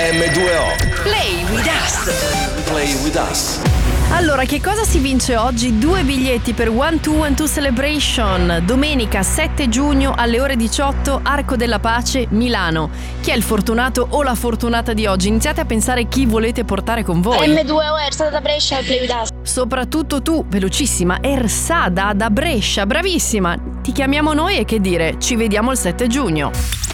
M2O. Play with us. Play with us. Allora, che cosa si vince oggi? 2 biglietti per 1212 Celebration, domenica 7 giugno alle ore 18, Arco della Pace, Milano. Chi è il fortunato o la fortunata di oggi? Iniziate a pensare chi volete portare con voi. M2O, Ersada da Brescia e Play with us. Soprattutto tu, velocissima, Ersada da Brescia, bravissima. Ti chiamiamo noi e che dire, ci vediamo il 7 giugno.